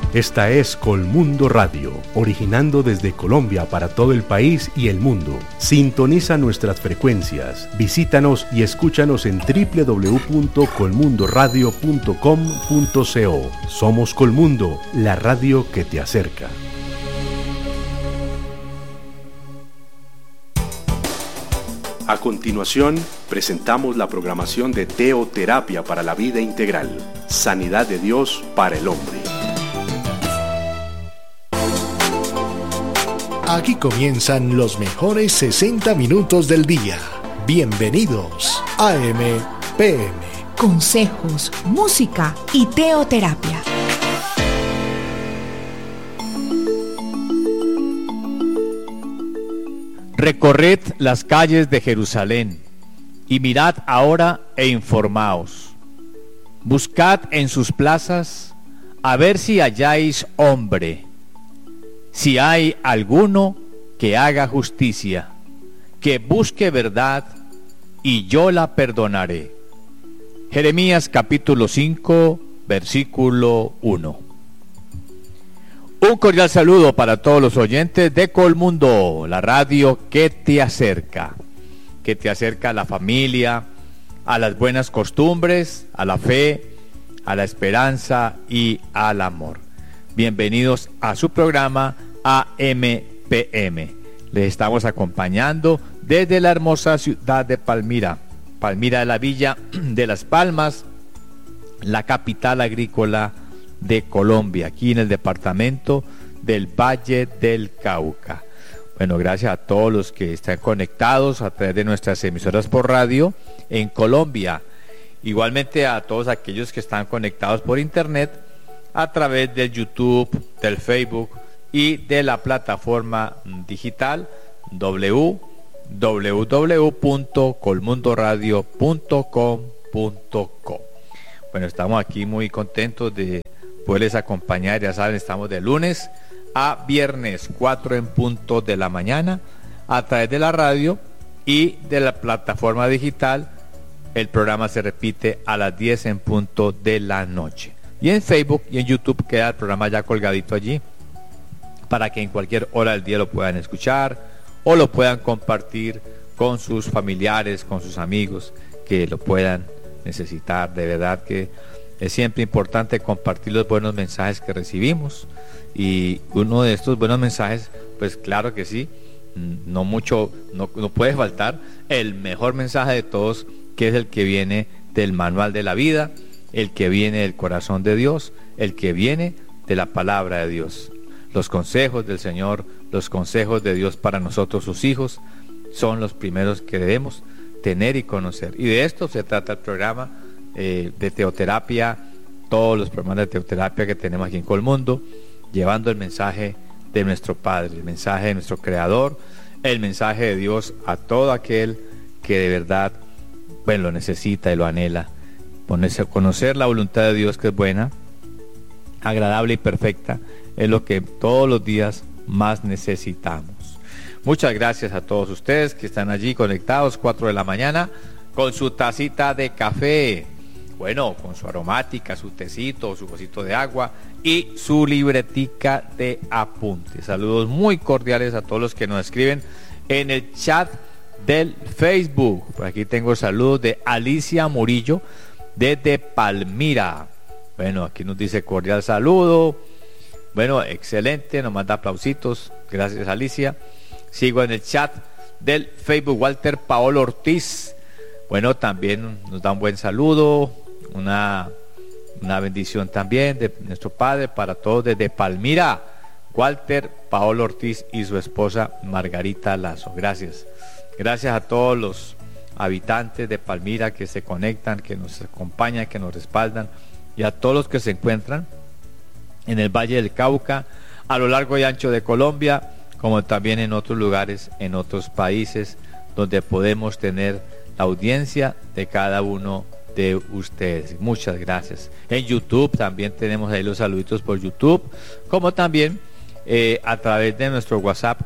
Esta es Colmundo Radio, originando desde Colombia para todo el país y el mundo. Sintoniza nuestras frecuencias, visítanos y escúchanos en www.colmundoradio.com.co. Somos Colmundo, la radio que te acerca. A continuación, presentamos la programación de Teoterapia para la Vida Integral, Sanidad de Dios para el Hombre. Aquí comienzan los mejores 60 minutos del día. Bienvenidos a AM/PM. Consejos, música y teoterapia. Recorred las calles de Jerusalén y mirad ahora e informaos. Buscad en sus plazas a ver si halláis hombre, si hay alguno que haga justicia, que busque verdad, y yo la perdonaré. Jeremías capítulo 5, versículo 1. Un cordial saludo para todos los oyentes de Colmundo, la radio que te acerca a la familia, a las buenas costumbres, a la fe, a la esperanza y al amor. Bienvenidos a su programa AM/PM. Les estamos acompañando desde la hermosa ciudad de Palmira de la Villa de Las Palmas, la capital agrícola de Colombia, aquí en el departamento del Valle del Cauca. Bueno, gracias a todos los que están conectados a través de nuestras emisoras por radio en Colombia. Igualmente a todos aquellos que están conectados por internet a través del YouTube, del Facebook y de la plataforma digital www.colmundoradio.com.co. Bueno, estamos aquí muy contentos de poderles acompañar. Ya saben, estamos de lunes a viernes, 4 en punto de la mañana, a través de la radio y de la plataforma digital. El programa se repite a las 10 en punto de la noche. Y en Facebook y en YouTube queda el programa ya colgadito allí, para que en cualquier hora del día lo puedan escuchar o lo puedan compartir con sus familiares, con sus amigos que lo puedan necesitar. De verdad que es siempre importante compartir los buenos mensajes que recibimos, y uno de estos buenos mensajes, pues claro que sí, no puede faltar el mejor mensaje de todos, que es el que viene del manual de la vida, el que viene del corazón de Dios, el que viene de la palabra de Dios. Los consejos del Señor, los consejos de Dios para nosotros, sus hijos, son los primeros que debemos tener y conocer. Y de esto se trata el programa de teoterapia, todos los programas de teoterapia que tenemos aquí en Colmundo, llevando el mensaje de nuestro Padre, el mensaje de nuestro Creador, el mensaje de Dios a todo aquel que de verdad, bueno, lo necesita y lo anhela. Conocer la voluntad de Dios, que es buena, agradable y perfecta, es lo que todos los días más necesitamos. Muchas gracias a todos ustedes que están allí conectados, 4 de la mañana, con su tacita de café, bueno, con su aromática, su tecito, su vasito de agua y su libretica de apuntes. Saludos muy cordiales a todos los que nos escriben en el chat del Facebook. Por aquí tengo saludos de Alicia Murillo desde Palmira. Bueno, aquí nos dice cordial saludo. Bueno, excelente, nos manda aplausitos. Gracias, Alicia. Sigo en el chat del Facebook. Walter Paolo Ortiz, bueno, también nos da un buen saludo, una bendición también de nuestro Padre para todos desde Palmira. Walter Paolo Ortiz y su esposa Margarita Lazo. Gracias a todos los habitantes de Palmira que se conectan, que nos acompañan, que nos respaldan, y a todos los que se encuentran en el Valle del Cauca, a lo largo y ancho de Colombia, como también en otros lugares, en otros países, donde podemos tener la audiencia de cada uno de ustedes. Muchas gracias. En YouTube también tenemos ahí los saluditos por YouTube, como también a través de nuestro WhatsApp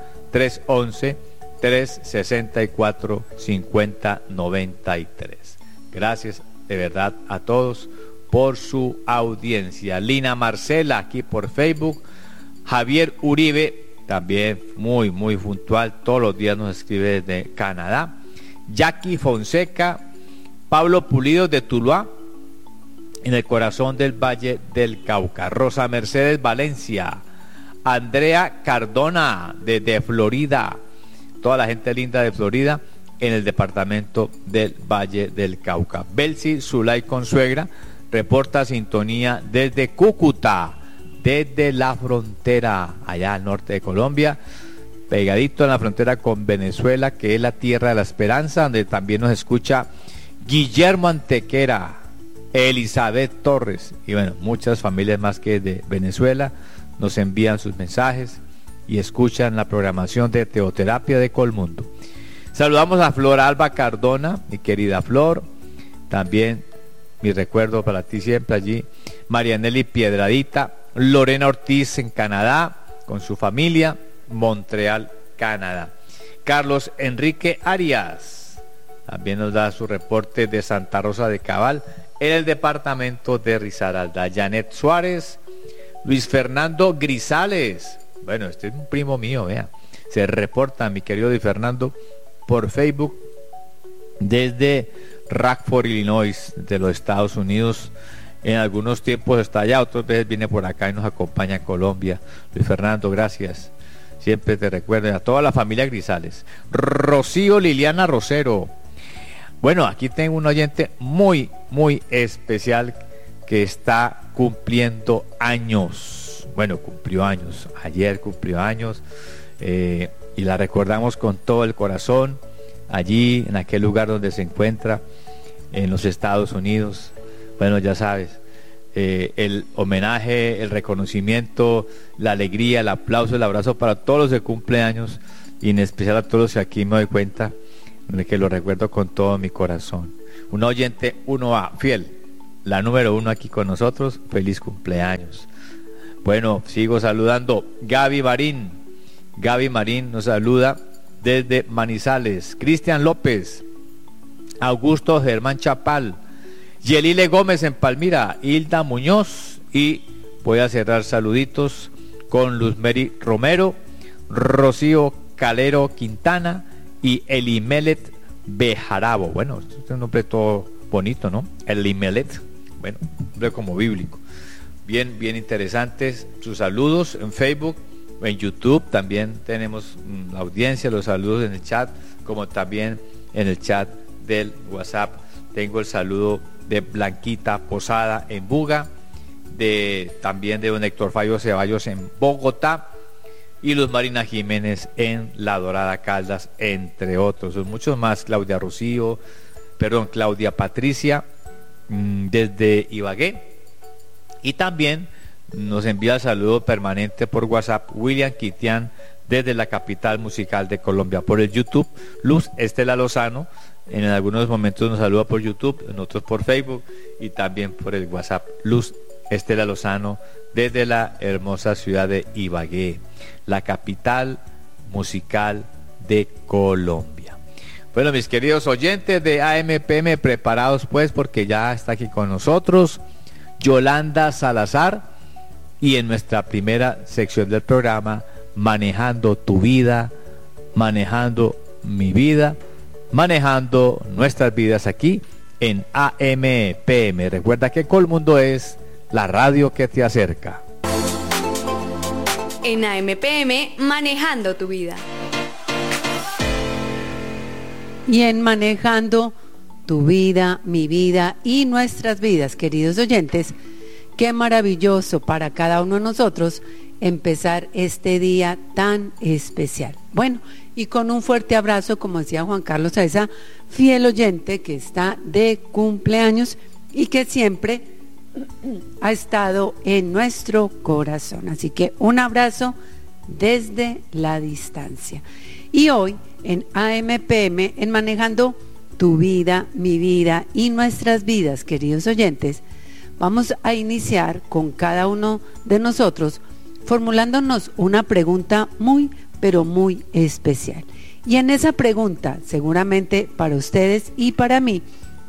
311-364-5093. Gracias de verdad a todos por su audiencia. Lina Marcela, aquí por Facebook. Javier Uribe, también muy puntual, todos los días nos escribe desde Canadá. Jackie Fonseca, Pablo Pulido de Tuluá, en el corazón del Valle del Cauca. Rosa Mercedes Valencia, Andrea Cardona desde Florida, toda la gente linda de Florida, en el departamento del Valle del Cauca. Belsi Zulay Consuegra reporta sintonía desde Cúcuta, desde la frontera, allá al norte de Colombia, pegadito en la frontera con Venezuela, que es la tierra de la esperanza, donde también nos escucha Guillermo Antequera, Elizabeth Torres, y bueno, muchas familias más que de Venezuela nos envían sus mensajes y escuchan la programación de Teoterapia de Colmundo. Saludamos a Flor Alba Cardona, mi querida Flor, también mi recuerdo para ti siempre allí. Marianelli Piedradita, Lorena Ortiz en Canadá con su familia, Montreal, Canadá. Carlos Enrique Arias también nos da su reporte de Santa Rosa de Cabal en el departamento de Risaralda. Janet Suárez, Luis Fernando Grisales, bueno, este es un primo mío, vea, se reporta mi querido Luis Fernando por Facebook desde Rockford, Illinois, de los Estados Unidos. En algunos tiempos está allá, otras veces viene por acá y nos acompaña a Colombia. Luis Fernando, gracias. Siempre te recuerdo a toda la familia Grisales. Rocío Liliana Rosero. Bueno, aquí tengo un oyente muy especial que está cumpliendo años. Bueno, cumplió años. Ayer cumplió años. Y la recordamos con todo el corazón. Allí, en aquel lugar donde se encuentra, en los Estados Unidos. Bueno, ya sabes, el homenaje, el reconocimiento, la alegría, el aplauso, el abrazo para todos los de cumpleaños, y en especial a todos los que aquí me doy cuenta de que lo recuerdo con todo mi corazón. Un oyente 1A, fiel, la número 1 aquí con nosotros, feliz cumpleaños. Bueno, sigo saludando. Gaby Marín nos saluda desde Manizales. Cristian López, Augusto Germán Chapal, Yelile Gómez en Palmira, Hilda Muñoz, y voy a cerrar saluditos con Luz Mary Romero, Rocío Calero Quintana y Elimelet Bejarabo. Bueno, es un nombre todo bonito, ¿no? Elimelet, bueno, un nombre como bíblico. Bien interesantes sus saludos en Facebook, en YouTube también tenemos la audiencia, los saludos en el chat, como también en el chat del WhatsApp. Tengo el saludo de Blanquita Posada en Buga, también de don Héctor Fabio Ceballos en Bogotá, y Luz Marina Jiménez en La Dorada Caldas, entre otros. Son muchos más. Claudia Patricia desde Ibagué, y también nos envía el saludo permanente por WhatsApp William Quitián desde la capital musical de Colombia. Por el YouTube, Luz Estela Lozano en algunos momentos nos saluda por YouTube, en otros por Facebook, y también por el WhatsApp Luz Estela Lozano desde la hermosa ciudad de Ibagué, la capital musical de Colombia. Bueno, mis queridos oyentes de AMPM, preparados pues, porque ya está aquí con nosotros Yolanda Salazar, y en nuestra primera sección del programa, manejando tu vida, manejando mi vida, manejando nuestras vidas aquí en AMPM. Recuerda que Colmundo es la radio que te acerca. En AMPM, manejando tu vida. Y en manejando tu vida, mi vida y nuestras vidas, queridos oyentes, qué maravilloso para cada uno de nosotros empezar este día tan especial. Bueno, y con un fuerte abrazo, como decía Juan Carlos, a esa fiel oyente que está de cumpleaños y que siempre ha estado en nuestro corazón. Así que un abrazo desde la distancia. Y hoy en AMPM, en Manejando tu vida, mi vida y nuestras vidas, queridos oyentes, vamos a iniciar con cada uno de nosotros formulándonos una pregunta muy, pero muy especial. Y en esa pregunta, seguramente para ustedes y para mí,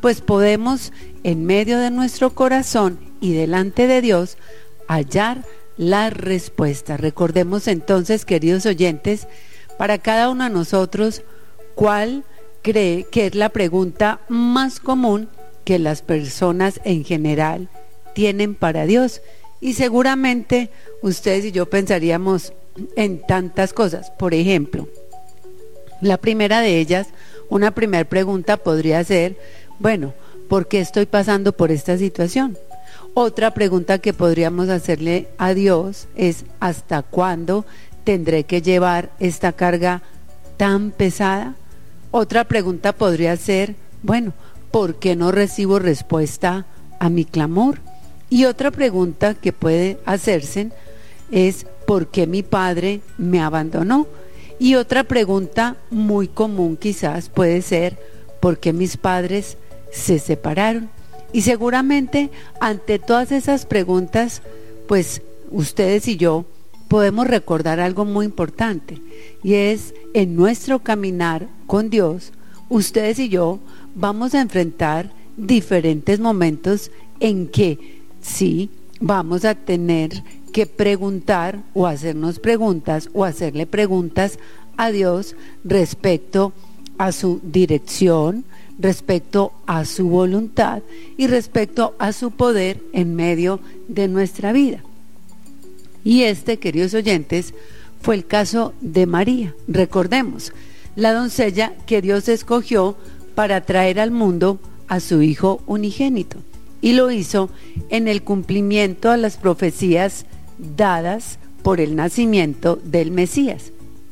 pues podemos en medio de nuestro corazón y delante de Dios hallar la respuesta. Recordemos entonces, queridos oyentes, para cada uno de nosotros, ¿cuál cree que es la pregunta más común que las personas en general tienen para Dios? Y seguramente ustedes y yo pensaríamos en tantas cosas. Por ejemplo, la primera de ellas, una primera pregunta podría ser, bueno, ¿por qué estoy pasando por esta situación? Otra pregunta que podríamos hacerle a Dios es, ¿hasta cuándo tendré que llevar esta carga tan pesada? Otra pregunta podría ser, bueno, ¿por qué no recibo respuesta a mi clamor? Y otra pregunta que puede hacerse es, ¿por qué mi padre me abandonó? Y otra pregunta muy común quizás puede ser, ¿por qué mis padres se separaron? Y seguramente ante todas esas preguntas, pues ustedes y yo podemos recordar algo muy importante, y es en nuestro caminar con Dios, ustedes y yo vamos a enfrentar diferentes momentos en que sí vamos a tener que preguntar o hacernos preguntas o hacerle preguntas a Dios respecto a su dirección, respecto a su voluntad y respecto a su poder en medio de nuestra vida. Y queridos oyentes, fue el caso de María. Recordemos, la doncella que Dios escogió para traer al mundo a su Hijo unigénito, y lo hizo en el cumplimiento a las profecías dadas por el nacimiento del Mesías.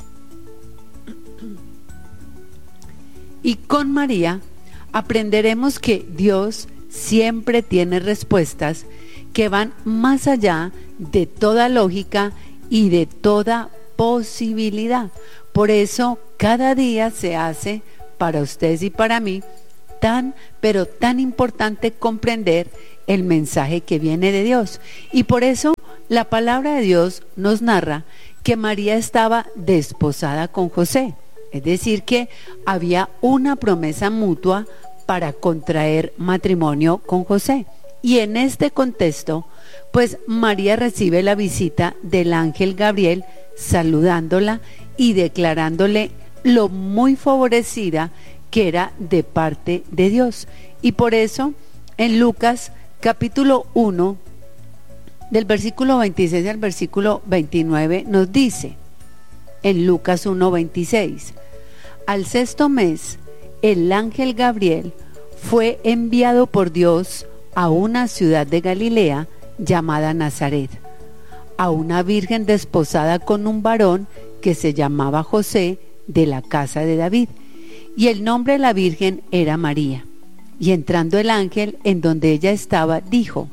Y con María aprenderemos que Dios siempre tiene respuestas que van más allá de toda lógica y de toda posibilidad. Por eso cada día se hace para ustedes y para mí pero tan importante comprender el mensaje que viene de Dios. Y por eso la palabra de Dios nos narra que María estaba desposada con José, es decir, que había una promesa mutua para contraer matrimonio con José. Y en este contexto, pues María recibe la visita del ángel Gabriel, saludándola y declarándole lo muy favorecida que era de parte de Dios. Y por eso en Lucas capítulo 1, del versículo 26 al versículo 29, nos dice, en Lucas 1:26, al sexto mes, el ángel Gabriel fue enviado por Dios a una ciudad de Galilea llamada Nazaret, a una virgen desposada con un varón que se llamaba José, de la casa de David, y el nombre de la virgen era María. Y entrando el ángel en donde ella estaba, dijo,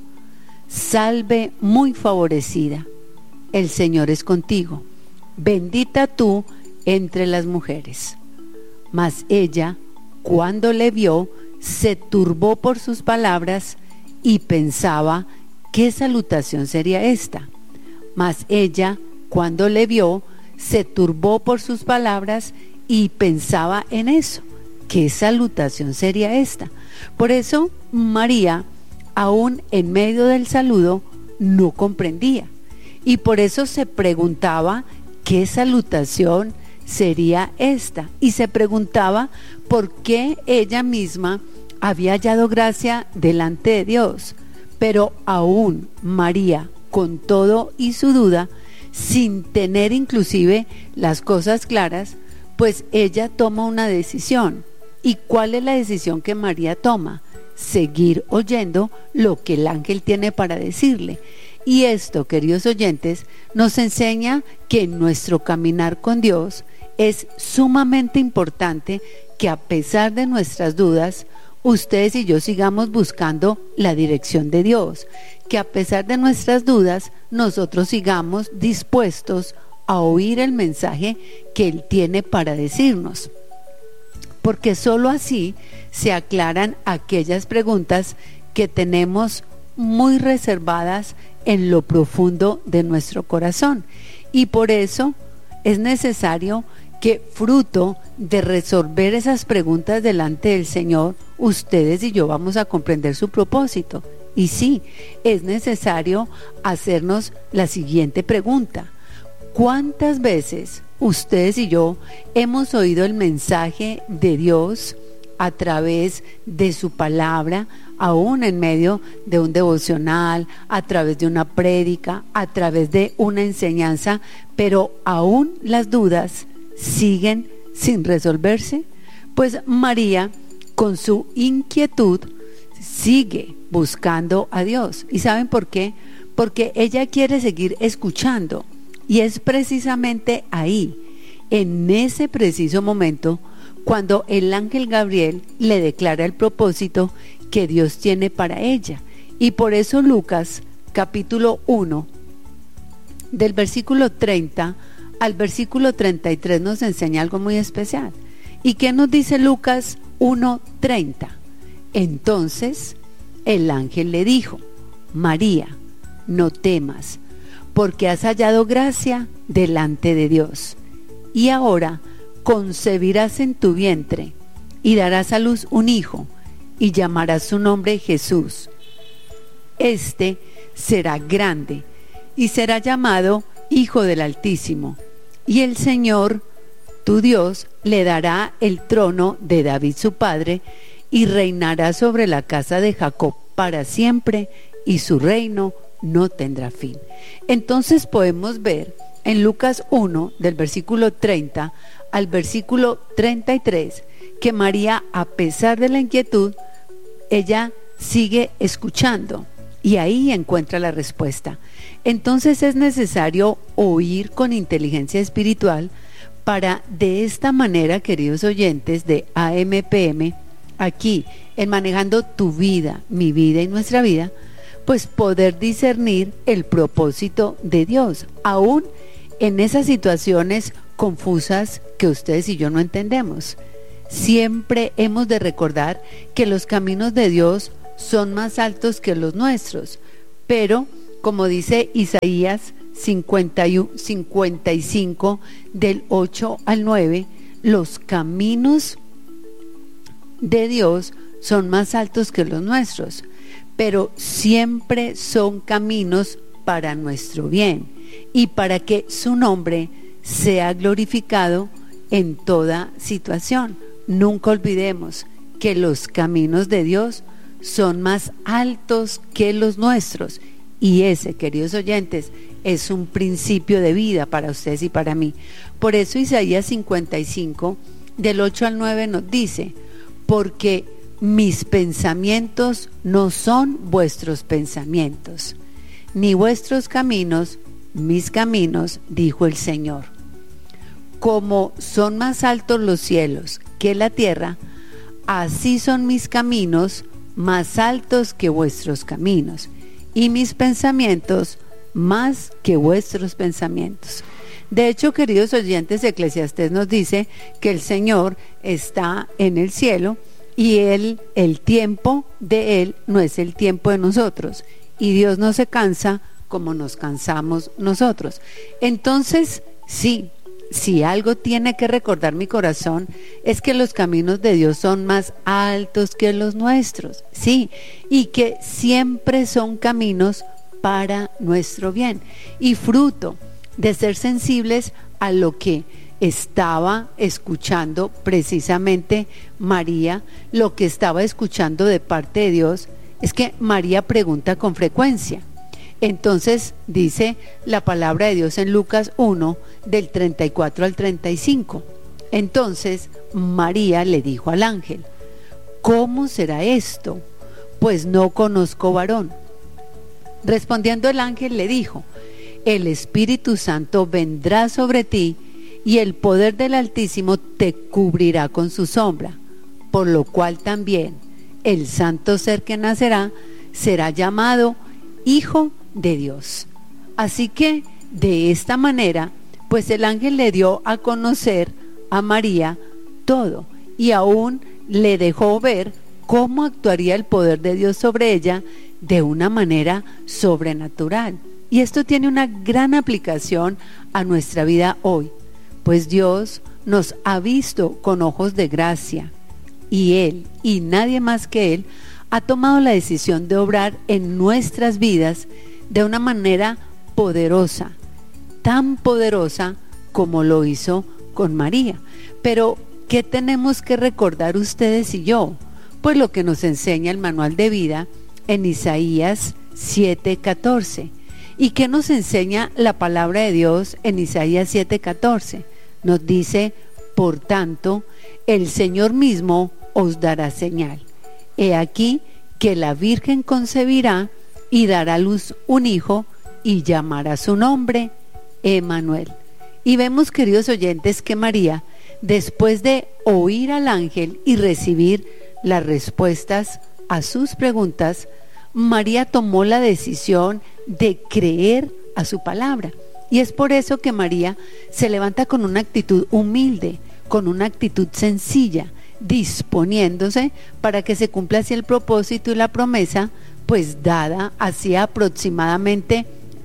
salve muy favorecida, el Señor es contigo, bendita tú entre las mujeres. Mas ella, cuando le vio, se turbó por sus palabras y pensaba, ¿qué salutación sería esta? Mas ella, cuando le vio, se turbó por sus palabras y pensaba en eso, ¿qué salutación sería esta? Por eso María, aún en medio del saludo, no comprendía, y por eso se preguntaba qué salutación sería esta, y se preguntaba por qué ella misma había hallado gracia delante de Dios. Pero aún María, con todo y su duda, sin tener inclusive las cosas claras, pues ella toma una decisión. ¿Y cuál es la decisión que María toma? Seguir oyendo lo que el ángel tiene para decirle. Y esto, queridos oyentes, nos enseña que en nuestro caminar con Dios es sumamente importante que, a pesar de nuestras dudas, ustedes y yo sigamos buscando la dirección de Dios, que a pesar de nuestras dudas nosotros sigamos dispuestos a oír el mensaje que Él tiene para decirnos, porque sólo así se aclaran aquellas preguntas que tenemos muy reservadas en lo profundo de nuestro corazón. Y por eso es necesario que fruto de resolver esas preguntas delante del Señor, ustedes y yo vamos a comprender su propósito. Y sí, es necesario hacernos la siguiente pregunta: ¿cuántas veces ustedes y yo hemos oído el mensaje de Dios a través de su palabra, aún en medio de un devocional, a través de una prédica, a través de una enseñanza, pero aún las dudas siguen sin resolverse? Pues María, con su inquietud, sigue buscando a Dios. ¿Y saben por qué? Porque ella quiere seguir escuchando. Y es precisamente ahí, en ese preciso momento, cuando el ángel Gabriel le declara el propósito que Dios tiene para ella. Y por eso Lucas, capítulo 1, del versículo 30 al versículo 33 nos enseña algo muy especial. ¿Y qué nos dice Lucas 1:30? Entonces el ángel le dijo: María, no temas, porque has hallado gracia delante de Dios. Y ahora concebirás en tu vientre y darás a luz un hijo, y llamarás su nombre Jesús. Este será grande y será llamado Hijo del Altísimo, y el Señor, tu Dios, le dará el trono de David su padre, y reinará sobre la casa de Jacob para siempre, y su reino no tendrá fin. Entonces podemos ver en Lucas 1, del versículo 30 al versículo 33, que María, a pesar de la inquietud, ella sigue escuchando, y ahí encuentra la respuesta. Entonces es necesario oír con inteligencia espiritual para, de esta manera, queridos oyentes de AMPM, aquí en Manejando tu Vida, mi vida y nuestra vida, pues poder discernir el propósito de Dios, aún en esas situaciones confusas que ustedes y yo no entendemos. Siempre hemos de recordar que los caminos de Dios son más altos que los nuestros, pero como dice Isaías 55 del 8 al 9, los caminos de Dios son más altos que los nuestros, pero siempre son caminos para nuestro bien y para que su nombre sea glorificado en toda situación. Nunca olvidemos que los caminos de Dios son más altos que los nuestros, y ese, queridos oyentes, es un principio de vida para ustedes y para mí. Por eso Isaías 55 del 8 al 9 nos dice: porque mis pensamientos no son vuestros pensamientos, ni vuestros caminos mis caminos, dijo el Señor. Como son más altos los cielos que la tierra, así son mis caminos más altos que vuestros caminos, y mis pensamientos más que vuestros pensamientos. De hecho, queridos oyentes, Eclesiastés nos dice que el Señor está en el cielo, y el tiempo de Él no es el tiempo de nosotros, y Dios no se cansa como nos cansamos nosotros. Entonces, sí, si algo tiene que recordar mi corazón, es que los caminos de Dios son más altos que los nuestros, sí, y que siempre son caminos para nuestro bien, y fruto de ser sensibles a lo que estaba escuchando precisamente María. Lo que estaba escuchando de parte de Dios es que María pregunta con frecuencia. Entonces dice la palabra de Dios en Lucas 1 del 34 al 35. Entonces María le dijo al ángel: ¿cómo será esto? Pues no conozco varón. Respondiendo el ángel le dijo: el Espíritu Santo vendrá sobre ti, y el poder del Altísimo te cubrirá con su sombra, por lo cual también el santo ser que nacerá será llamado Hijo de Dios. Así que de esta manera, pues el ángel le dio a conocer a María todo, y aún le dejó ver cómo actuaría el poder de Dios sobre ella de una manera sobrenatural. Y esto tiene una gran aplicación a nuestra vida hoy, pues Dios nos ha visto con ojos de gracia y Él, y nadie más que Él, ha tomado la decisión de obrar en nuestras vidas de una manera poderosa, tan poderosa como lo hizo con María. Pero, ¿qué tenemos que recordar ustedes y yo? Pues lo que nos enseña el manual de vida en Isaías 7:14. ¿Y qué nos enseña la palabra de Dios en Isaías 7:14? Nos dice: por tanto, el Señor mismo os dará señal. He aquí que la Virgen concebirá y dará a luz un hijo y llamará su nombre Emmanuel. Y vemos, queridos oyentes, que María, después de oír al ángel y recibir las respuestas a sus preguntas, María tomó la decisión de creer a su palabra. Y es por eso que María se levanta con una actitud humilde, con una actitud sencilla, disponiéndose para que se cumpla así el propósito y la promesa, pues dada hacía aproximadamente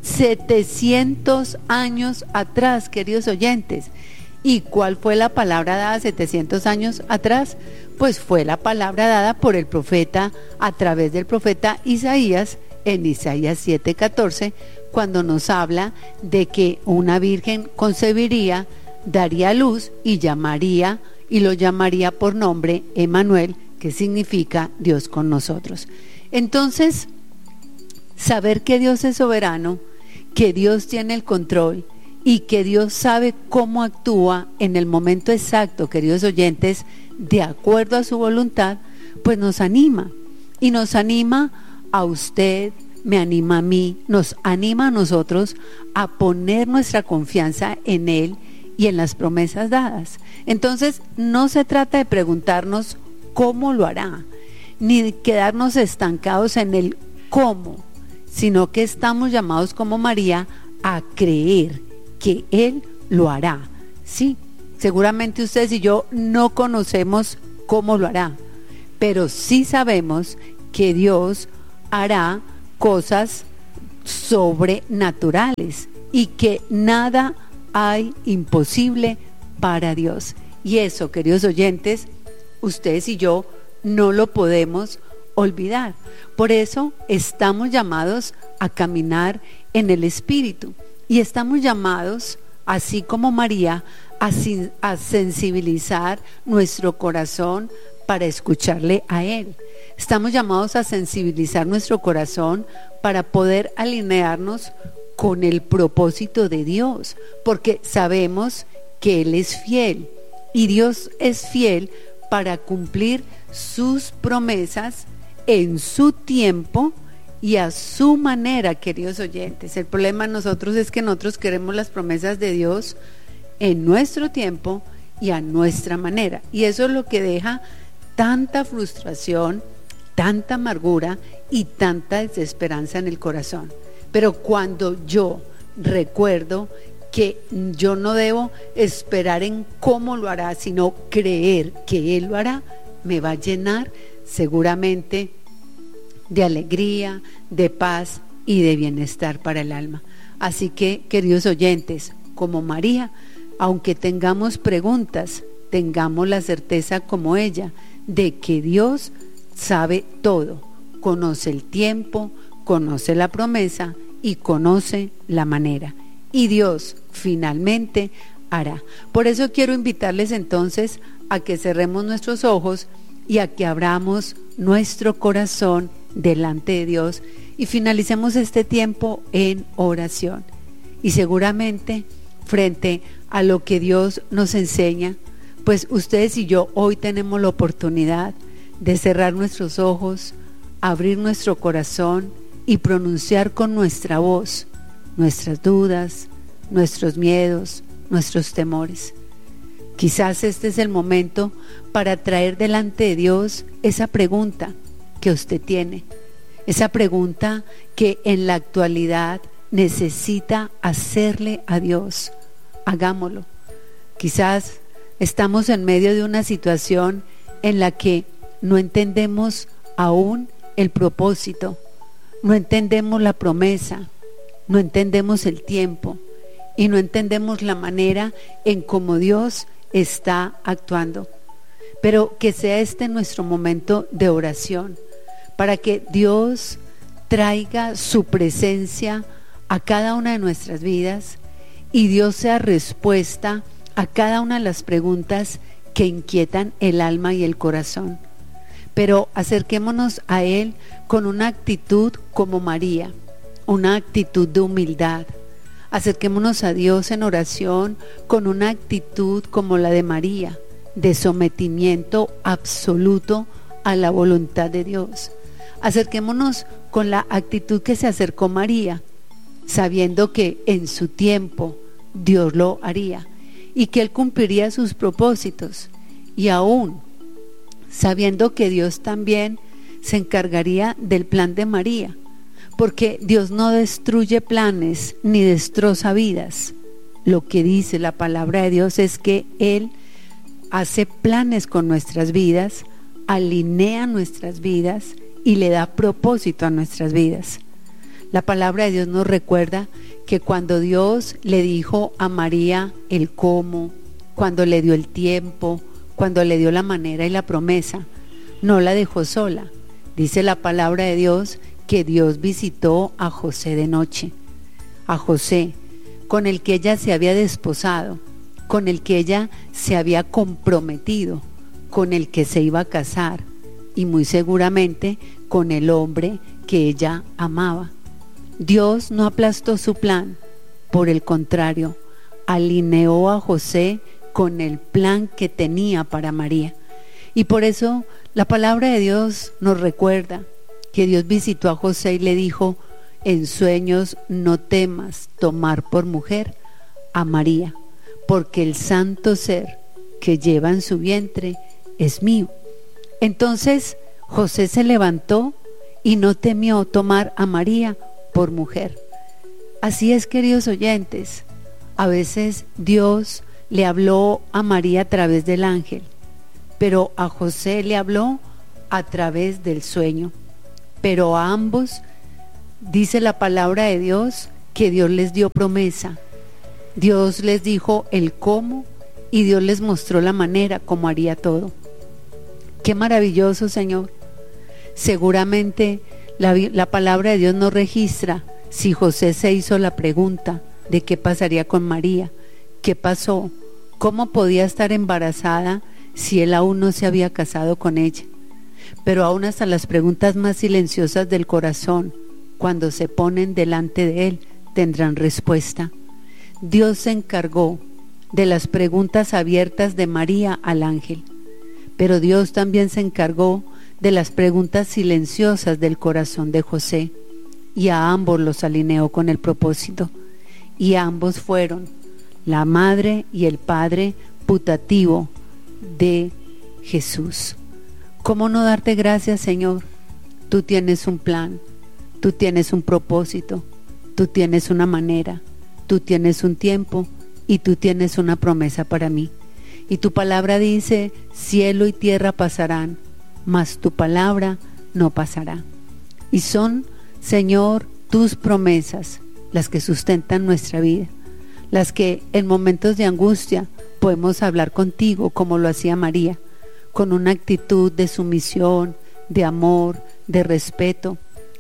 700 años atrás, queridos oyentes. ¿Y cuál fue la palabra dada 700 años atrás? Pues fue la palabra dada por el profeta, a través del profeta Isaías, en Isaías 7:14, cuando nos habla de que una virgen concebiría, daría luz y lo llamaría por nombre Emmanuel, que significa Dios con nosotros. Entonces, saber que Dios es soberano, que Dios tiene el control y que Dios sabe cómo actúa en el momento exacto, queridos oyentes, de acuerdo a su voluntad, pues nos anima. Y nos anima a usted, me anima a mí, nos anima a nosotros a poner nuestra confianza en Él y en las promesas dadas. Entonces, no se trata de preguntarnos cómo lo hará, ni de quedarnos estancados en el cómo, sino que estamos llamados como María a creer que Él lo hará. Sí, seguramente ustedes y yo no conocemos cómo lo hará, pero sí sabemos que Dios hará cosas sobrenaturales y que nada hay imposible para Dios. Y eso, queridos oyentes, ustedes y yo no lo podemos olvidar. Por eso estamos llamados a caminar en el Espíritu y estamos llamados, así como María, a sensibilizar nuestro corazón para escucharle a Él. Estamos llamados a sensibilizar nuestro corazón para poder alinearnos con el propósito de Dios, porque sabemos que Él es fiel y Dios es fiel para cumplir sus promesas en su tiempo y a su manera, queridos oyentes. El problema de nosotros es que nosotros queremos las promesas de Dios en nuestro tiempo y a nuestra manera, y eso es lo que deja tanta frustración, tanta amargura y tanta desesperanza en el corazón. Pero cuando yo recuerdo que yo no debo esperar en cómo lo hará, sino creer que Él lo hará, me va a llenar seguramente de alegría, de paz y de bienestar para el alma. Así que, queridos oyentes, como María, aunque tengamos preguntas, tengamos la certeza como ella de que Dios sabe todo, conoce el tiempo, conoce la promesa y conoce la manera. Y Dios finalmente hará. Por eso quiero invitarles entonces a que cerremos nuestros ojos y a que abramos nuestro corazón delante de Dios y finalicemos este tiempo en oración. Y seguramente frente a lo que Dios nos enseña, pues ustedes y yo hoy tenemos la oportunidad de cerrar nuestros ojos, abrir nuestro corazón y pronunciar con nuestra voz nuestras dudas, nuestros miedos, nuestros temores. Quizás este es el momento para traer delante de Dios esa pregunta que usted tiene, esa pregunta que en la actualidad necesita hacerle a Dios. Hagámoslo. Quizás estamos en medio de una situación en la que no entendemos aún el propósito, no entendemos la promesa, no entendemos el tiempo y no entendemos la manera en cómo Dios está actuando. Pero que sea este nuestro momento de oración, para que Dios traiga su presencia a cada una de nuestras vidas y Dios sea respuesta a cada una de las preguntas que inquietan el alma y el corazón. Pero acerquémonos a Él con una actitud como María, una actitud de humildad. Acerquémonos a Dios en oración con una actitud como la de María, de sometimiento absoluto a la voluntad de Dios. Acerquémonos con la actitud que se acercó María, sabiendo que en su tiempo Dios lo haría y que Él cumpliría sus propósitos, y aún sabiendo que Dios también se encargaría del plan de María, porque Dios no destruye planes ni destroza vidas. Lo que dice la palabra de Dios es que Él hace planes con nuestras vidas, alinea nuestras vidas y le da propósito a nuestras vidas. La palabra de Dios nos recuerda que cuando Dios le dijo a María el cómo, cuando le dio el tiempo, cuando le dio la manera y la promesa, no la dejó sola. Dice la palabra de Dios que Dios visitó a José de noche, a José, con el que ella se había desposado, con el que ella se había comprometido, con el que se iba a casar y muy seguramente con el hombre que ella amaba. Dios no aplastó su plan, por el contrario, alineó a José con el plan que tenía para María. Y por eso la palabra de Dios nos recuerda que Dios visitó a José y le dijo: en sueños no temas tomar por mujer a María, porque el santo ser que lleva en su vientre es mío. Entonces José se levantó y no temió tomar a María por mujer. Así es, queridos oyentes, a veces Dios le habló a María a través del ángel, pero a José le habló a través del sueño. Pero a ambos dice la palabra de Dios que Dios les dio promesa. Dios les dijo el cómo y Dios les mostró la manera como haría todo. Qué maravilloso, Señor. Seguramente la palabra de Dios no registra si José se hizo la pregunta de qué pasaría con María, qué pasó, cómo podía estar embarazada si él aún no se había casado con ella. Pero aún hasta las preguntas más silenciosas del corazón, cuando se ponen delante de él, tendrán respuesta. Dios se encargó de las preguntas abiertas de María al ángel, pero Dios también se encargó de las preguntas silenciosas del corazón de José, y a ambos los alineó con el propósito, y ambos fueron la madre y el padre putativo de Jesús. ¿Cómo no darte gracias, Señor? Tú tienes un plan, tú tienes un propósito, tú tienes una manera, tú tienes un tiempo y tú tienes una promesa para mí. Y tu palabra dice: cielo y tierra pasarán, mas tu palabra no pasará. Y son, Señor, tus promesas las que sustentan nuestra vida, las que en momentos de angustia podemos hablar contigo como lo hacía María, con una actitud de sumisión, de amor, de respeto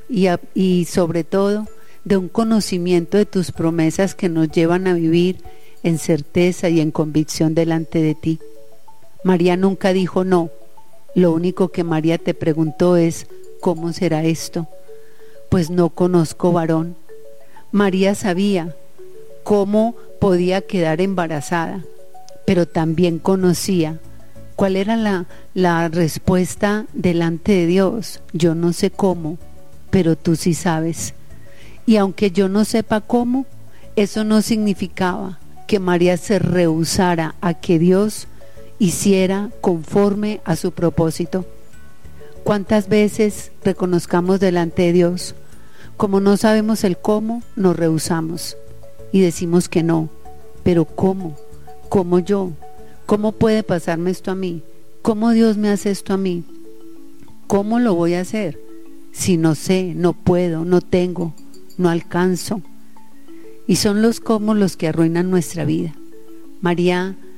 y sobre todo de un conocimiento de tus promesas que nos llevan a vivir en certeza y en convicción delante de ti. María nunca dijo no. Lo único que María te preguntó es: ¿cómo será esto? Pues no conozco varón. María sabía cómo podía quedar embarazada, pero también conocía cuál era la respuesta delante de Dios. Yo no sé cómo, pero tú sí sabes. Y aunque yo no sepa cómo, eso no significaba que María se rehusara a que Dios hiciera conforme a su propósito. ¿Cuántas veces reconozcamos delante de Dios? Como no sabemos el cómo, nos rehusamos y decimos que no. Pero ¿cómo? ¿Cómo yo? ¿Cómo puede pasarme esto a mí? ¿Cómo Dios me hace esto a mí? ¿Cómo lo voy a hacer? Si no sé, no puedo, no tengo, no alcanzo. Y son los cómo los que arruinan nuestra vida. María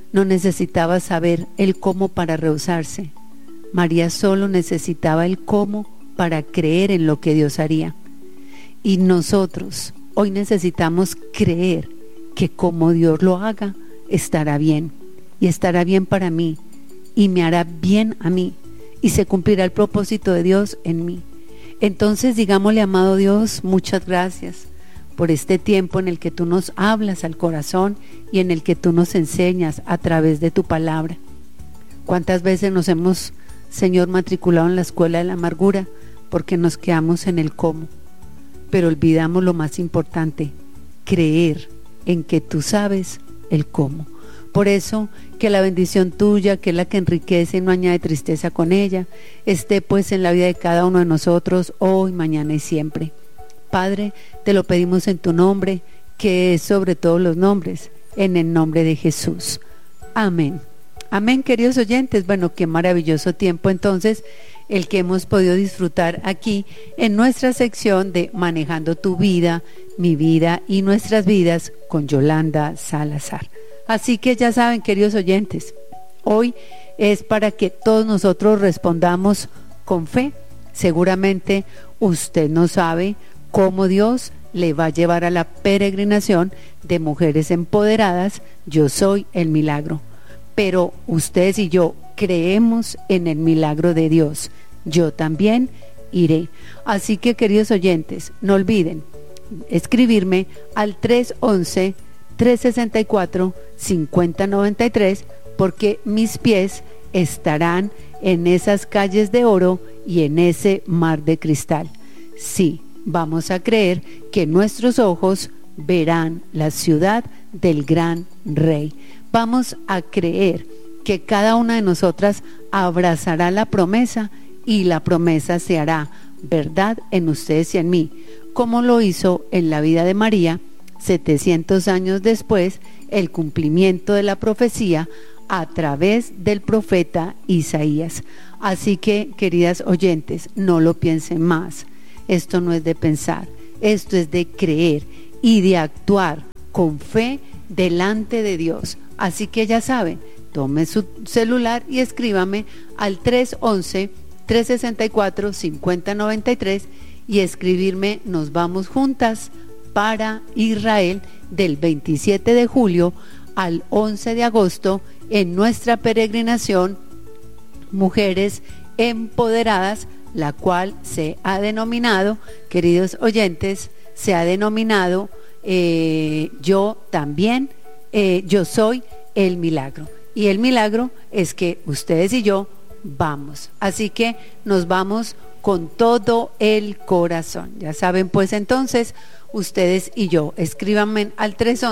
no necesitaba saber el cómo para rehusarse. María solo necesitaba el cómo para creer en lo que Dios haría. Y nosotros hoy necesitamos creer que como Dios lo haga, estará bien. Y estará bien para mí. Y me hará bien a mí. Y se cumplirá el propósito de Dios en mí. Entonces digámosle, amado Dios, muchas gracias por este tiempo en el que tú nos hablas al corazón y en el que tú nos enseñas a través de tu palabra. ¿Cuántas veces nos hemos, Señor, matriculado en la escuela de la amargura porque nos quedamos en el cómo? Pero olvidamos lo más importante, creer en que tú sabes el cómo. Por eso, que la bendición tuya, que es la que enriquece y no añade tristeza con ella, esté pues en la vida de cada uno de nosotros, hoy, mañana y siempre. Padre, te lo pedimos en tu nombre, que es sobre todos los nombres, en el nombre de Jesús. Amén. Amén, queridos oyentes. Bueno, qué maravilloso tiempo entonces el que hemos podido disfrutar aquí en nuestra sección de Manejando tu vida, mi vida y nuestras vidas con Yolanda Salazar. Así que ya saben, queridos oyentes, hoy es para que todos nosotros respondamos con fe. Seguramente usted no sabe cómo Dios le va a llevar a la peregrinación de mujeres empoderadas. Yo soy el milagro. Pero ustedes y yo creemos en el milagro de Dios. Yo también iré. Así que, queridos oyentes, no olviden escribirme al 311-364-5093, porque mis pies estarán en esas calles de oro y en ese mar de cristal. Sí, vamos a creer que nuestros ojos verán la ciudad del gran rey. Vamos a creer que cada una de nosotras abrazará la promesa y la promesa se hará verdad en ustedes y en mí, como lo hizo en la vida de María, 700 años después, el cumplimiento de la profecía a través del profeta Isaías. Así que, queridas oyentes, no lo piensen más. Esto no es de pensar, esto es de creer y de actuar con fe delante de Dios. Así que ya saben, tome su celular y escríbame al 311-364-5093 y escribirme Nos vamos juntas para Israel del 27 de julio al 11 de agosto en nuestra peregrinación Mujeres Empoderadas, la cual se ha denominado, queridos oyentes, se ha denominado Yo también, yo soy el milagro. Y el milagro es que ustedes y yo vamos. Así que nos vamos con todo el corazón. Ya saben, pues entonces, ustedes y yo, escríbanme al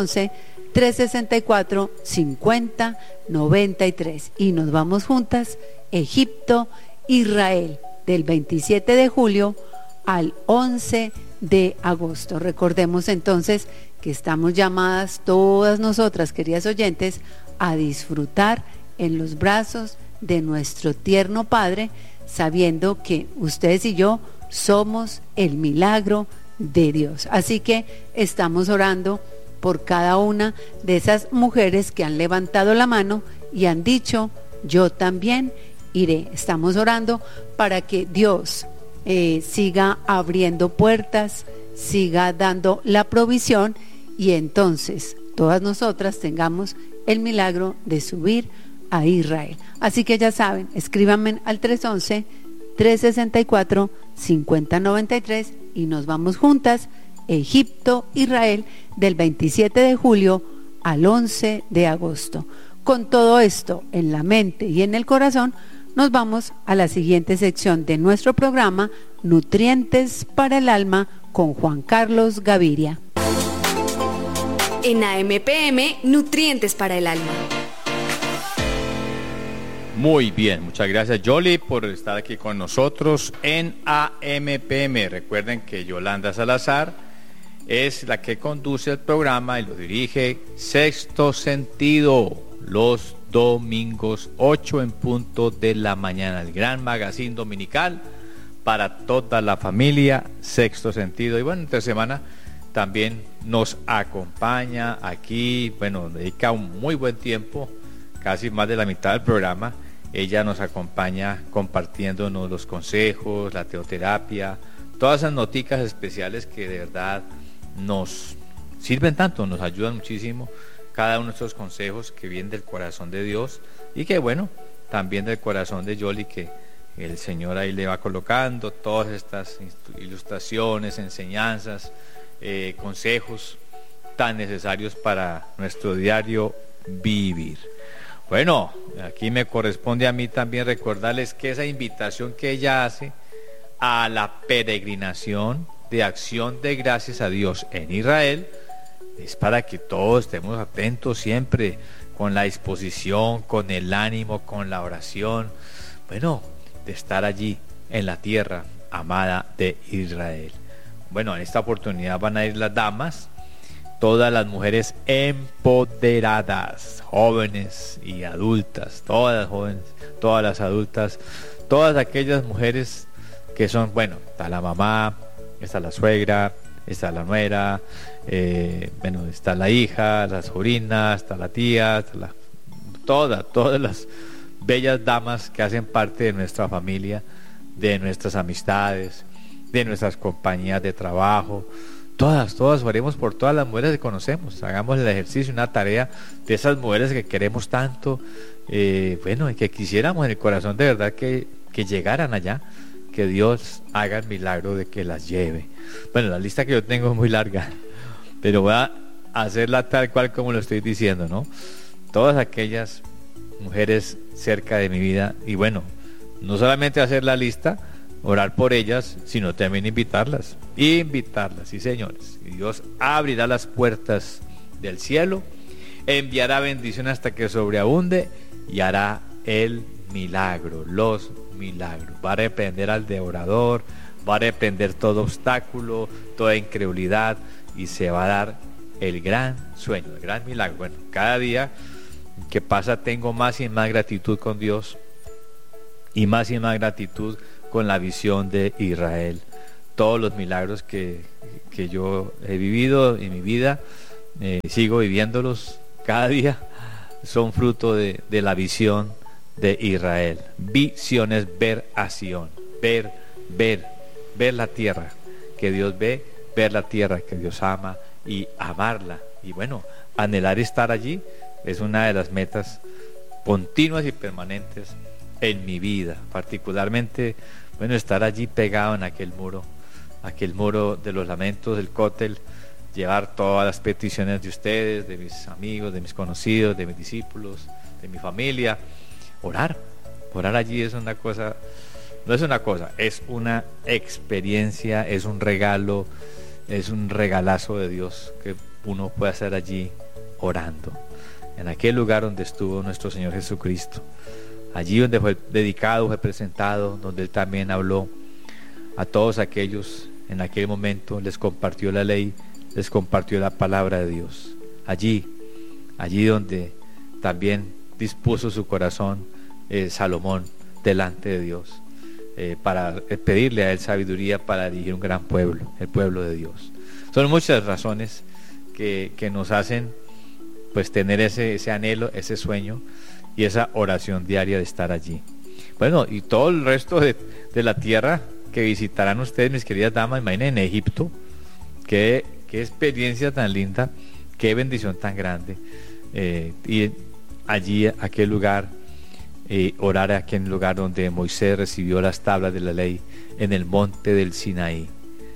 311-364-5093 y nos vamos juntas, Egipto, Israel, del 27 de julio al 11 de agosto. Recordemos entonces que estamos llamadas todas nosotras, queridas oyentes, a disfrutar en los brazos de nuestro tierno Padre, sabiendo que ustedes y yo somos el milagro de Dios. Así que estamos orando por cada una de esas mujeres que han levantado la mano y han dicho, yo también iré. Estamos orando para que Dios siga abriendo puertas, siga dando la provisión y entonces todas nosotras tengamos el milagro de subir a Israel. Así que ya saben, escríbanme al 311-364-5093 y nos vamos juntas, Egipto, Israel, del 27 de julio al 11 de agosto. Con todo esto en la mente y en el corazón, nos vamos a la siguiente sección de nuestro programa, Nutrientes para el Alma, con Juan Carlos Gaviria. En AMPM, Nutrientes para el Alma. Muy bien, muchas gracias Yoli por estar aquí con nosotros en AMPM. Recuerden que Yolanda Salazar es la que conduce el programa y lo dirige Sexto Sentido los domingos 8 en punto de la mañana, el gran magazine dominical para toda la familia Sexto Sentido. Y bueno, entre semana también nos acompaña aquí, bueno, dedica un muy buen tiempo casi más de la mitad del programa, ella nos acompaña compartiéndonos los consejos, la teoterapia, todas esas noticas especiales que de verdad nos sirven tanto, nos ayudan muchísimo, cada uno de estos consejos que vienen del corazón de Dios y que bueno, también del corazón de Yoli, que el Señor ahí le va colocando todas estas ilustraciones, enseñanzas, consejos tan necesarios para nuestro diario vivir. Bueno, aquí me corresponde a mí también recordarles que esa invitación que ella hace a la peregrinación de acción de gracias a Dios en Israel es para que todos estemos atentos siempre, con la disposición, con el ánimo, con la oración, bueno, de estar allí en la tierra amada de Israel. Bueno, en esta oportunidad van a ir las damas, todas las mujeres empoderadas, jóvenes y adultas, todas las jóvenes, todas las adultas, todas aquellas mujeres que son, bueno, está la mamá, está la suegra, está la nuera, bueno, está la hija, la sobrina, está la tía, está todas las bellas damas que hacen parte de nuestra familia, de nuestras amistades, de nuestras compañías de trabajo. Todas oremos por todas las mujeres que conocemos, hagamos el ejercicio, una tarea de esas mujeres que queremos tanto, bueno, y que quisiéramos en el corazón de verdad que llegaran allá, que Dios haga el milagro de que las lleve. Bueno, la lista que yo tengo es muy larga, pero voy a hacerla tal cual como lo estoy diciendo, ¿no? Todas aquellas mujeres cerca de mi vida, y bueno, no solamente hacer la lista, orar por ellas, sino también invitarlas, sí señores, y Dios abrirá las puertas del cielo, enviará bendición hasta que sobreabunde y hará el milagro, los milagros. Va a reprender al devorador, va a reprender todo obstáculo, toda incredulidad, y se va a dar el gran sueño, el gran milagro. Bueno, cada día que pasa tengo más y más gratitud con Dios y más gratitud con la visión de Israel. Todos los milagros que yo he vivido en mi vida, sigo viviéndolos cada día, son fruto de la visión de Israel. Visión es ver a Sion, ver la tierra que Dios ve, ver la tierra que Dios ama y amarla. Y bueno, anhelar estar allí es una de las metas continuas y permanentes en mi vida, particularmente, bueno, estar allí pegado en aquel muro de los lamentos del cótel, llevar todas las peticiones de ustedes, de mis amigos, de mis conocidos, de mis discípulos, de mi familia. Orar allí es una cosa, no es una cosa, es una experiencia, es un regalo, es un regalazo de Dios que uno puede hacer allí orando, en aquel lugar donde estuvo nuestro Señor Jesucristo, allí donde fue dedicado, fue presentado, donde Él también habló a todos aquellos, en aquel momento les compartió la ley, les compartió la palabra de Dios, allí donde también dispuso su corazón Salomón delante de Dios, para pedirle a Él sabiduría para dirigir un gran pueblo, el pueblo de Dios. Son muchas razones que nos hacen pues tener ese anhelo, ese sueño y esa oración diaria de estar allí. Bueno, y todo el resto de la tierra que visitarán ustedes, mis queridas damas, imaginen en Egipto, qué experiencia tan linda, qué bendición tan grande, y allí, aquel lugar, orar a aquel lugar donde Moisés recibió las tablas de la ley, en el monte del Sinaí.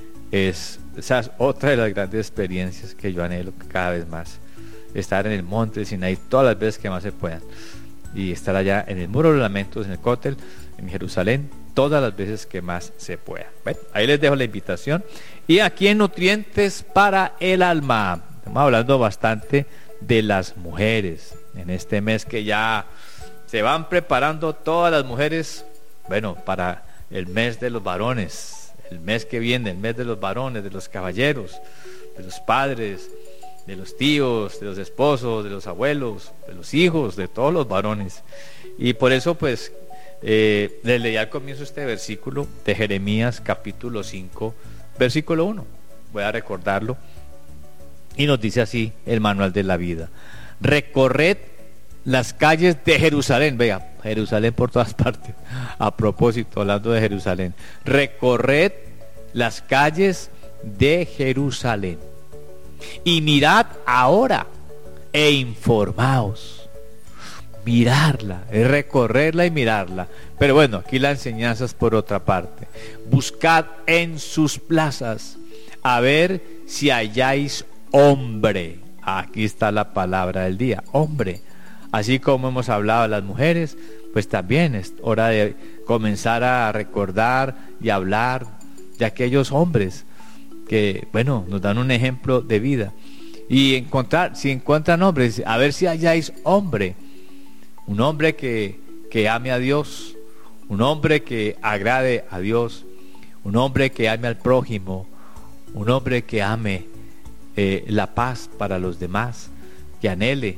Esa es otra de las grandes experiencias que yo anhelo cada vez más, estar en el monte del Sinaí todas las veces que más se puedan, y estar allá en el muro de los lamentos, en el cótel, en Jerusalén, todas las veces que más se pueda. Bueno, ahí les dejo la invitación. Y aquí en Nutrientes para el Alma, estamos hablando bastante de las mujeres en este mes que ya se van preparando todas las mujeres, bueno, para el mes de los varones, el mes que viene, el mes de los varones, de los caballeros, de los padres, de los tíos, de los esposos, de los abuelos, de los hijos, de todos los varones. Y por eso pues les leí al comienzo este versículo de Jeremías capítulo 5 versículo 1, voy a recordarlo, y nos dice así el manual de la vida: recorred las calles de Jerusalén. Vea, Jerusalén por todas partes. A propósito, hablando de Jerusalén, recorred las calles de Jerusalén y mirad ahora e informaos. Mirarla, es recorrerla y mirarla. Pero bueno, aquí la enseñanza es por otra parte. Buscad en sus plazas a ver si halláis hombre. Aquí está la palabra del día, hombre. Así como hemos hablado de las mujeres, pues también es hora de comenzar a recordar y hablar de aquellos hombres que, bueno, nos dan un ejemplo de vida. Y encontrar, si encuentran hombres, a ver si halláis hombre. Un hombre que ame a Dios, un hombre que agrade a Dios, un hombre que ame al prójimo, un hombre que ame la paz para los demás, que anhele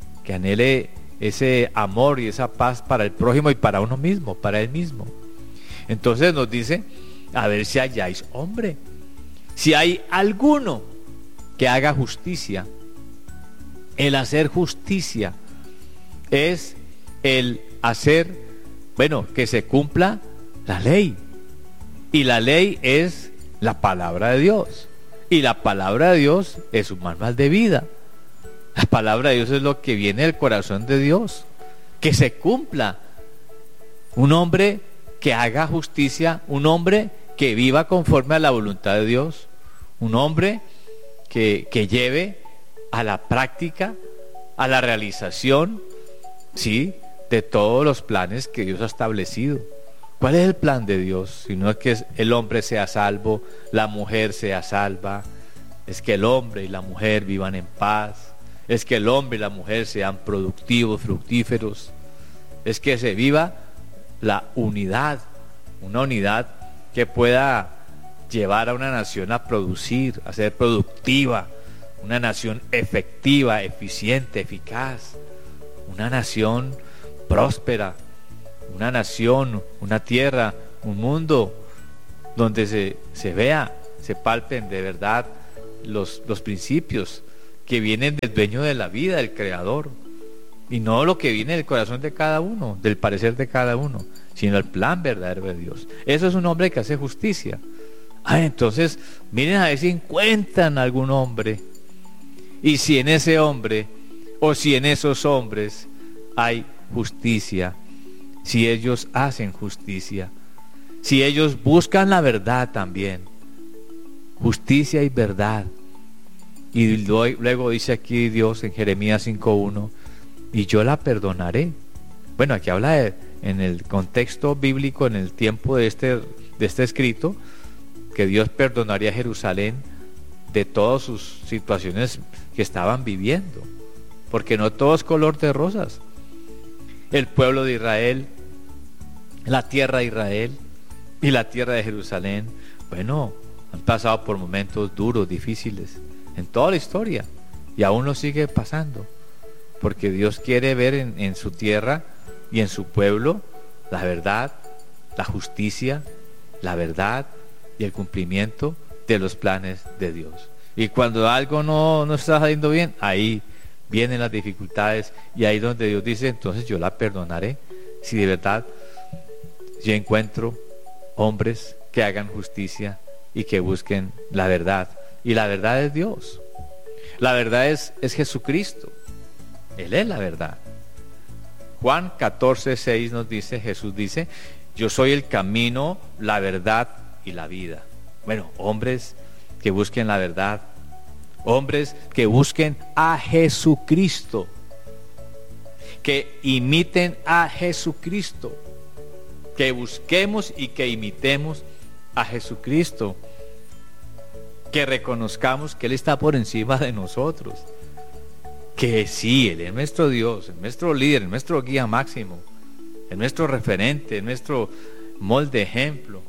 ese amor y esa paz para el prójimo y para uno mismo, para él mismo. Entonces nos dice, a ver si halláis hombre, si hay alguno que haga justicia. El hacer justicia es el hacer, bueno, que se cumpla la ley. Y la ley es la palabra de Dios. Y la palabra de Dios es un manual de vida. La palabra de Dios es lo que viene del corazón de Dios. Que se cumpla. Un hombre que haga justicia, un hombre que viva conforme a la voluntad de Dios, un hombre que lleve a la práctica, a la realización, ¿sí?, de todos los planes que Dios ha establecido. ¿Cuál es el plan de Dios? Si no es que el hombre sea salvo, la mujer sea salva, es que el hombre y la mujer vivan en paz, es que el hombre y la mujer sean productivos, fructíferos, es que se viva la unidad, una unidad que pueda llevar a una nación a producir, a ser productiva, una nación efectiva, eficiente, eficaz, una nación próspera, una nación, una tierra, un mundo donde se vea, se palpen de verdad los principios que vienen del dueño de la vida, del creador, y no lo que viene del corazón de cada uno, del parecer de cada uno, sino el plan verdadero de Dios. Eso es un hombre que hace justicia. Entonces miren a ver si encuentran algún hombre, y si en ese hombre o si en esos hombres hay justicia, si ellos hacen justicia, si ellos buscan la verdad también, justicia y verdad. Y luego dice aquí Dios en Jeremías 5:1, y yo la perdonaré. Bueno, aquí habla en el contexto bíblico, en el tiempo de este escrito, que Dios perdonaría a Jerusalén de todas sus situaciones que estaban viviendo, porque no todo es color de rosas. El pueblo de Israel, la tierra de Israel y la tierra de Jerusalén, bueno, han pasado por momentos duros, difíciles, en toda la historia, y aún lo sigue pasando, porque Dios quiere ver en su tierra y en su pueblo la verdad, la justicia, la verdad y el cumplimiento de los planes de Dios. Y cuando algo no está saliendo bien, ahí vienen las dificultades, y ahí donde Dios dice, entonces yo la perdonaré, si de verdad yo encuentro hombres que hagan justicia y que busquen la verdad. Y la verdad es Dios, la verdad es Jesucristo, Él es la verdad. Juan 14:6 nos dice, Jesús dice, yo soy el camino, la verdad y la vida. Bueno, hombres que busquen la verdad, hombres que busquen a Jesucristo, que imiten a Jesucristo, que busquemos y que imitemos a Jesucristo, que reconozcamos que Él está por encima de nosotros, que sí, Él es nuestro Dios, es nuestro líder, es nuestro guía máximo, es nuestro referente, es nuestro molde, ejemplo.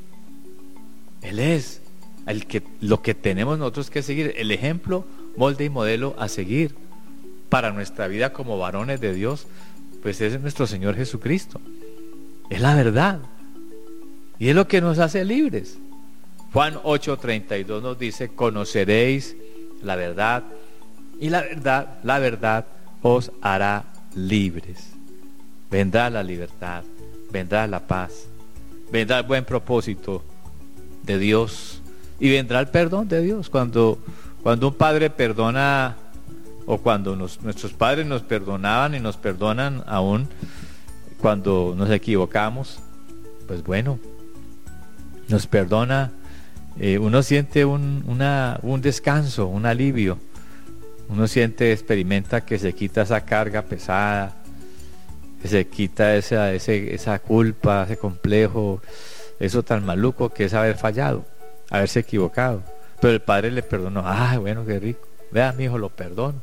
Él es lo que tenemos nosotros que seguir, el ejemplo, molde y modelo a seguir para nuestra vida como varones de Dios, pues es nuestro Señor Jesucristo. Es la verdad y es lo que nos hace libres. Juan 8:32 nos dice, conoceréis la verdad y la verdad os hará libres. Vendrá la libertad, vendrá la paz, vendrá el buen propósito de Dios y vendrá el perdón de Dios. Cuando un padre perdona, o cuando nuestros padres nos perdonaban y nos perdonan aún cuando nos equivocamos, pues bueno, nos perdona, uno siente un descanso, un alivio. Uno experimenta que se quita esa carga pesada, que se quita esa culpa, ese complejo, eso tan maluco que es haber fallado, haberse equivocado. Pero el padre le perdonó. ¡Ay, bueno, qué rico! Vea, mi hijo, lo perdono.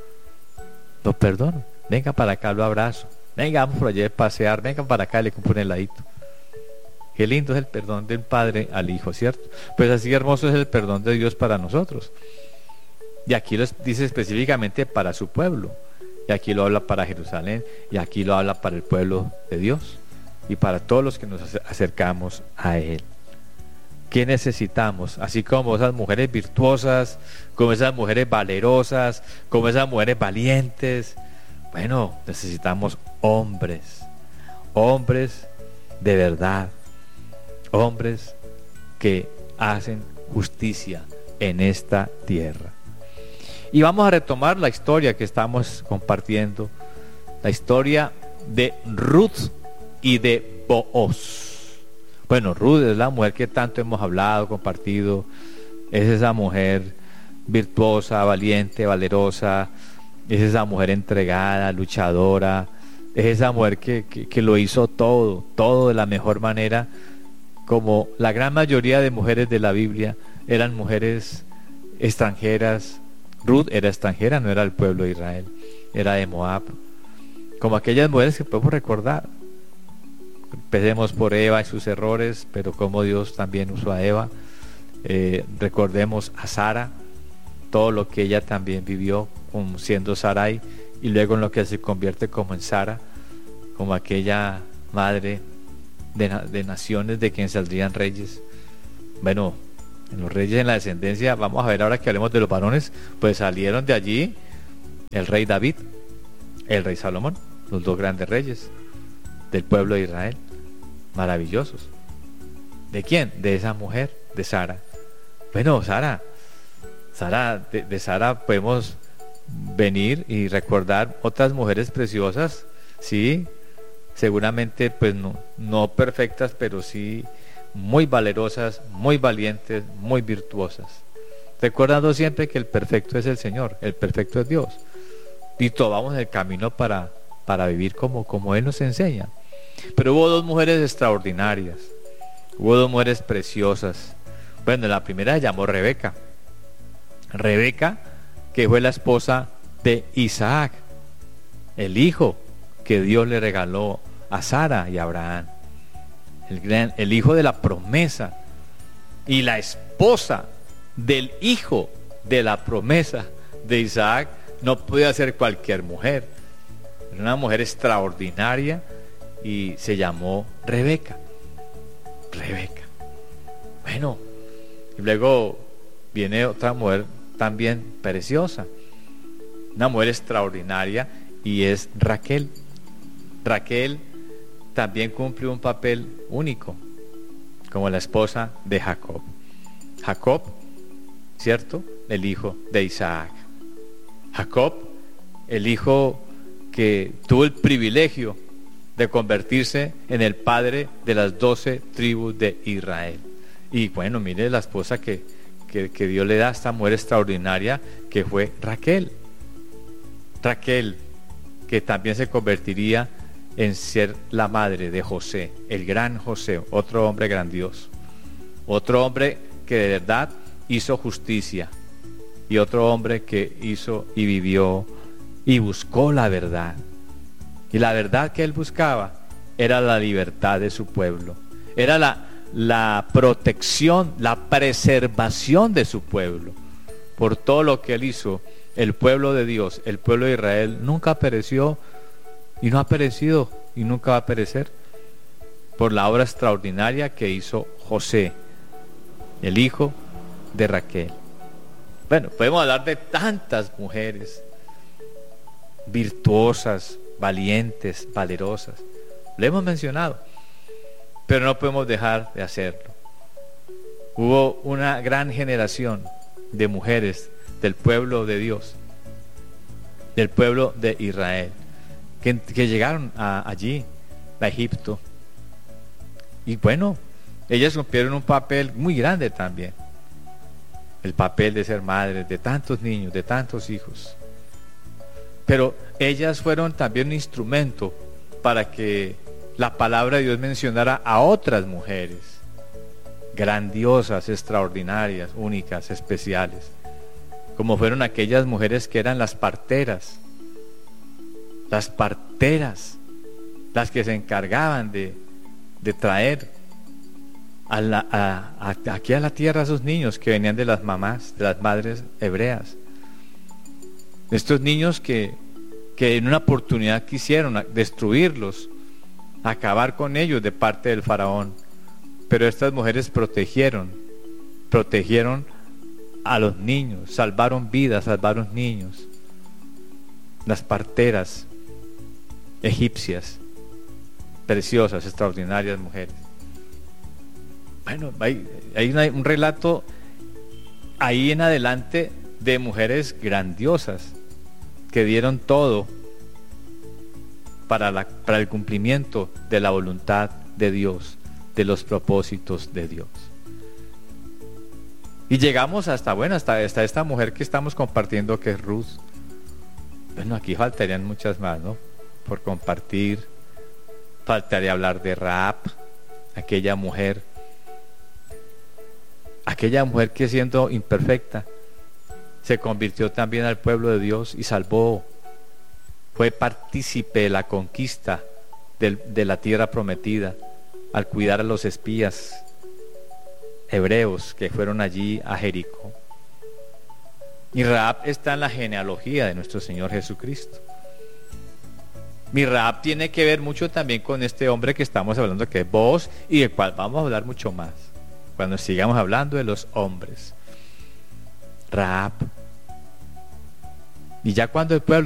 Venga para acá, lo abrazo. Venga, vamos por allá a pasear. Venga para acá, le compro un heladito. Qué lindo es el perdón del padre al hijo, ¿cierto? Pues así hermoso es el perdón de Dios para nosotros. Y aquí lo dice específicamente para su pueblo. Y aquí lo habla para Jerusalén. Y aquí lo habla para el pueblo de Dios. Y para todos los que nos acercamos a Él. ¿Qué necesitamos? Así como esas mujeres virtuosas, como esas mujeres valerosas, como esas mujeres valientes. Bueno, necesitamos hombres. Hombres de verdad. Hombres que hacen justicia en esta tierra. Y vamos a retomar la historia que estamos compartiendo, la historia de Ruth y de Booz. Bueno, Ruth es la mujer que tanto hemos hablado, compartido, es esa mujer virtuosa, valiente, valerosa, es esa mujer entregada, luchadora, es esa mujer que lo hizo todo de la mejor manera, como la gran mayoría de mujeres de la Biblia eran mujeres extranjeras. Ruth era extranjera, no era del pueblo de Israel, era de Moab. Como aquellas mujeres que podemos recordar. Empecemos por Eva y sus errores, pero como Dios también usó a Eva. Recordemos a Sara, todo lo que ella también vivió como siendo Sarai, y luego en lo que se convierte como en Sara, como aquella madre de naciones de quien saldrían reyes. Bueno, en los reyes, en la descendencia, vamos a ver ahora que hablemos de los varones, pues salieron de allí el rey David, el rey Salomón, los dos grandes reyes del pueblo de Israel, maravillosos. ¿De quién? De esa mujer, de Sara. Bueno, de Sara podemos venir y recordar otras mujeres preciosas, sí, seguramente pues no perfectas, pero sí muy valerosas, muy valientes, muy virtuosas, recordando siempre que el perfecto es el Señor, el perfecto es Dios, y todos vamos en el camino para vivir como Él nos enseña. Pero hubo dos mujeres extraordinarias, hubo dos mujeres preciosas. Bueno, la primera se llamó Rebeca, que fue la esposa de Isaac, el hijo que Dios le regaló a Sara y a Abraham, el hijo de la promesa, y la esposa del hijo de la promesa de Isaac no podía ser cualquier mujer, era una mujer extraordinaria y se llamó Rebeca. Bueno, y luego viene otra mujer también preciosa, una mujer extraordinaria, y es Raquel. Raquel también cumplió un papel único como la esposa de Jacob. Jacob, ¿cierto? El hijo de Isaac. Jacob, el hijo que tuvo el privilegio de convertirse en el padre de las 12 tribus de Israel. Y bueno, mire la esposa que Dios le da a esta mujer extraordinaria, que fue Raquel. Raquel, que también se convertiría en ser la madre de José, el gran José, otro hombre grandioso, otro hombre que de verdad hizo justicia, y otro hombre que hizo y vivió y buscó la verdad. Y la verdad que él buscaba era la libertad de su pueblo, era la protección, la preservación de su pueblo. Por todo lo que él hizo, el pueblo de Dios, el pueblo de Israel, nunca pereció y no ha perecido y nunca va a perecer, por la obra extraordinaria que hizo José, el hijo de Raquel. Bueno, podemos hablar de tantas mujeres virtuosas, valientes, valerosas. Lo hemos mencionado, pero no podemos dejar de hacerlo. Hubo una gran generación de mujeres del pueblo de Dios, del pueblo de Israel, que llegaron allí, a Egipto. Y bueno, ellas cumplieron un papel muy grande también. El papel de ser madres de tantos niños, de tantos hijos. Pero ellas fueron también un instrumento para que la palabra de Dios mencionara a otras mujeres grandiosas, extraordinarias, únicas, especiales, como fueron aquellas mujeres que eran las parteras, las que se encargaban de traer aquí a la tierra a esos niños que venían de las mamás, de las madres hebreas. Estos niños que en una oportunidad quisieron destruirlos, acabar con ellos de parte del faraón, pero estas mujeres protegieron a los niños, salvaron vidas, salvaron niños. Las parteras egipcias, preciosas, extraordinarias mujeres. Bueno, hay un relato ahí en adelante de mujeres grandiosas que dieron todo para el cumplimiento de la voluntad de Dios, de los propósitos de Dios. Y llegamos hasta esta mujer que estamos compartiendo, que es Ruth. Bueno, aquí faltarían muchas más, ¿no? Por compartir. Faltaría hablar de Rahab, aquella mujer que, siendo imperfecta, se convirtió también al pueblo de Dios y salvó, fue partícipe de la conquista de la tierra prometida, al cuidar a los espías hebreos que fueron allí a Jericó. Y Rahab está en la genealogía de nuestro Señor Jesucristo. Mi Rahab tiene que ver mucho también con este hombre que estamos hablando, que es Booz, y del cual vamos a hablar mucho más cuando sigamos hablando de los hombres. Rahab. Y ya cuando el pueblo